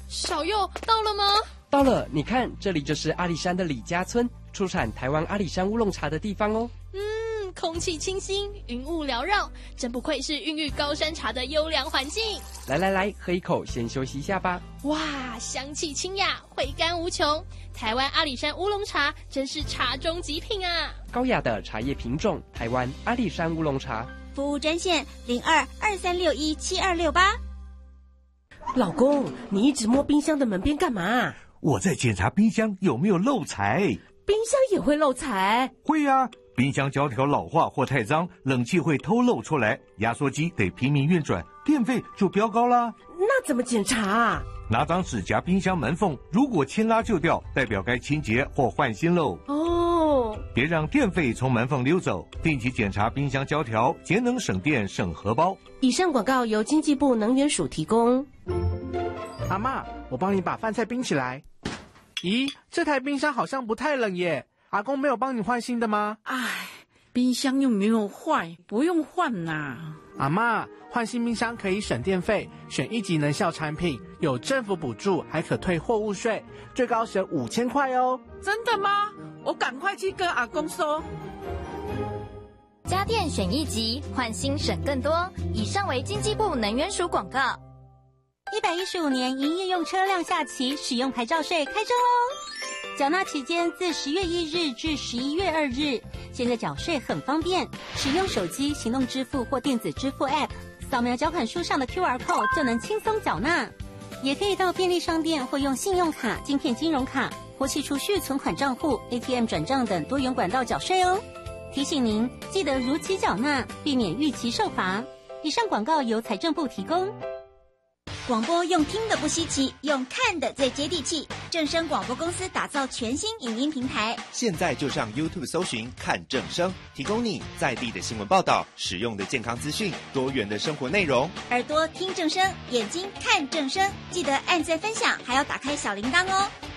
小佑到了吗？ 到了，你看，这里就是阿里山的李家村，出产台湾阿里山乌龙茶的地方哦。 空气清新，云雾缭绕，真不愧是孕育高山茶的优良环境。 来，喝一口，先休息一下吧。 哇，香气清雅，回甘无穷。台湾阿里山乌龙茶真是茶中极品啊！ 高雅的茶叶品种，台湾阿里山乌龙茶。 服务专线02-2361-7268。 老公，你一直摸冰箱的门边干嘛？ 我在检查冰箱有没有漏财。 冰箱也会漏财？ 会啊，冰箱胶条老化或太脏，冷气会偷漏出来，压缩机得拼命运转，电费就飙高啦。 那怎么检查啊？ 拿张纸夹冰箱门缝，如果牵拉就掉，代表该清洁或换新喽。 哦， 别让电费从门缝溜走，定期检查冰箱胶条，节能省电省荷包。 以上广告由经济部能源署提供。 阿嬷，我帮你把饭菜冰起来。咦，这台冰箱好像不太冷耶，阿公没有帮你换新的吗？ 唉，冰箱又没有坏，不用换啦。 阿嬷，换新冰箱可以省电费，选1级能效产品，有政府补助，还可退货物税，最高省5000块哦。 真的吗？我赶快去跟阿公说。 家电选1级，换新省更多。以上为经济部能源署广告。 115年营业用车辆下期使用牌照税开征喽！缴纳期间自10月1日至11月2日。现在缴税很方便，使用手机行动支付或电子支付 App， 扫描缴款书上的 QR code 就能轻松缴纳。也可以到便利商店或用信用卡、晶片金融卡或企储蓄存款账户、ATM 转账等多元管道缴税哦。提醒您记得如期缴纳，避免逾期受罚。以上广告由财政部提供。广播用听的不稀奇，用看的最接地气。正声广播公司打造全新影音平台， 现在就上 YouTube 搜寻看正声，提供你在地的新闻报道、实用的健康资讯、多元的生活内容。 耳朵听正声，眼睛看正声，记得按赞分享，还要打开小铃铛哦。